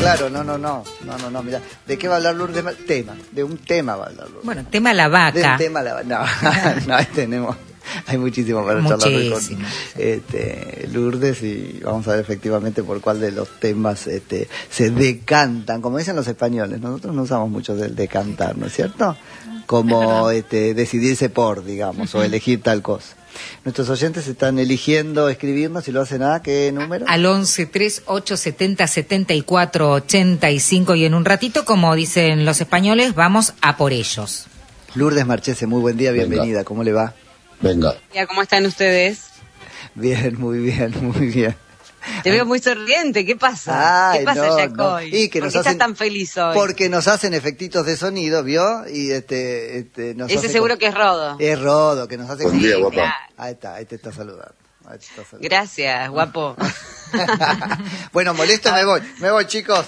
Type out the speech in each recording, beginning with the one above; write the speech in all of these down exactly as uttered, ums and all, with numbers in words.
claro, no, no, no, no, no, no, mira, ¿de qué va a hablar Lourdes? Tema, de un tema va a hablar Lourdes. Bueno, tema la vaca. Del tema la vaca, no, no, ahí tenemos, hay muchísimo para charlar hoy con este, Lourdes y vamos a ver efectivamente por cuál de los temas este, se decantan, como dicen los españoles, nosotros no usamos mucho del decantar, ¿no es cierto? Como este, decidirse por, digamos, uh-huh. o elegir tal cosa. Nuestros oyentes están eligiendo escribirnos, si lo hacen a ¿qué número? Al once tres ocho setenta setenta y cuatro ochenta y cinco y en un ratito, como dicen los españoles, vamos a por ellos. Lourdes Marchese, muy buen día, bienvenida, Venga. ¿Cómo le va? Venga. ¿Cómo están ustedes? Bien, muy bien, muy bien. Te veo muy sonriente, ¿qué pasa? Ay, ¿Qué pasa, no, Yacoy? no. Y que ¿Por nos qué hacen, estás tan feliz hoy? Porque nos hacen efectitos de sonido, ¿vio? Y este, este nos Ese seguro con... que es Rodo. Es Rodo, que nos hace... Buen día, guapa. Claro. Ahí está, ahí te está saludando. Ahí te está saludando. Gracias, guapo. Bueno, molesto, me voy, me voy, chicos.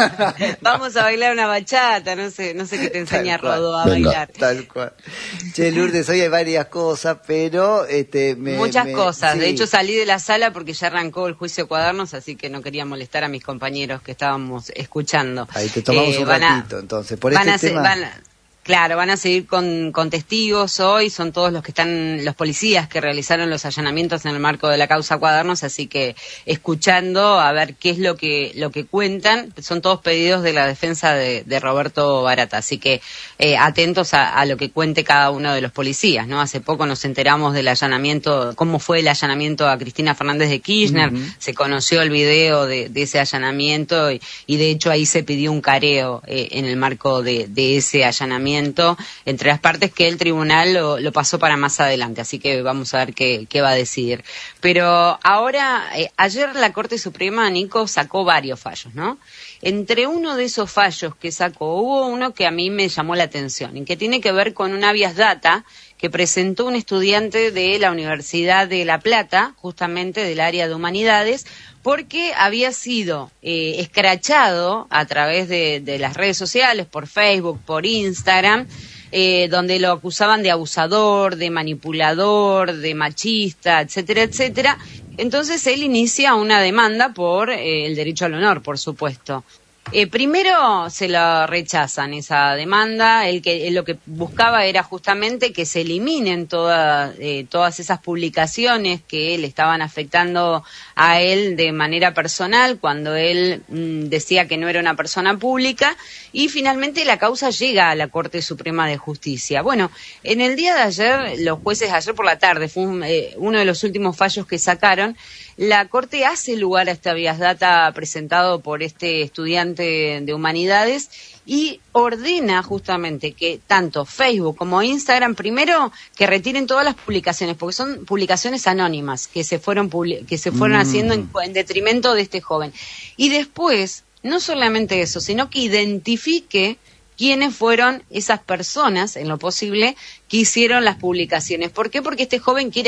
Vamos a bailar una bachata, no sé, no sé qué te enseña Rodo a Venga. bailar. Tal cual. Che, Lourdes, hoy hay varias cosas, pero... este me, Muchas me, cosas, sí. de hecho salí de la sala porque ya arrancó el juicio de Cuadernos, así que no quería molestar a mis compañeros que estábamos escuchando. Ahí te tomamos eh, un ratito, a, entonces, por van este a tema... Se, van a, Claro, van a seguir con, con testigos hoy, son todos los que están, los policías que realizaron los allanamientos en el marco de la causa Cuadernos, así que escuchando a ver qué es lo que lo que cuentan, son todos pedidos de la defensa de, de Roberto Barata, así que eh, atentos a, a lo que cuente cada uno de los policías, ¿no? Hace poco nos enteramos del allanamiento, cómo fue el allanamiento a Cristina Fernández de Kirchner, uh-huh. se conoció el video de, de ese allanamiento y, y de hecho ahí se pidió un careo eh, en el marco de, de ese allanamiento entre las partes que el tribunal lo, lo pasó para más adelante, así que vamos a ver qué, qué va a decidir. Pero ahora, eh, ayer la Corte Suprema, Nico, sacó varios fallos, ¿no? Entre uno de esos fallos que sacó, hubo uno que a mí me llamó la atención, y que tiene que ver con un habeas data que presentó un estudiante de la Universidad de La Plata, justamente del área de Humanidades, porque había sido eh, escrachado a través de, de las redes sociales, por Facebook, por Instagram, eh, donde lo acusaban de abusador, de manipulador, de machista, etcétera, etcétera. Entonces él inicia una demanda por eh, el derecho al honor, por supuesto. Eh, primero se la rechazan esa demanda, él que él lo que buscaba era justamente que se eliminen toda, eh, todas esas publicaciones que le estaban afectando a él de manera personal cuando él mm, decía que no era una persona pública, y finalmente la causa llega a la Corte Suprema de Justicia. Bueno, en el día de ayer, los jueces, ayer por la tarde, fue un, eh, uno de los últimos fallos que sacaron, la Corte hace lugar a este habeas data presentado por este estudiante de Humanidades y ordena justamente que tanto Facebook como Instagram, primero, que retiren todas las publicaciones, porque son publicaciones anónimas que se fueron publi- que se fueron mm. haciendo en, en detrimento de este joven. Y después, no solamente eso, sino que identifique quiénes fueron esas personas, en lo posible, que hicieron las publicaciones. ¿Por qué? Porque este joven quiere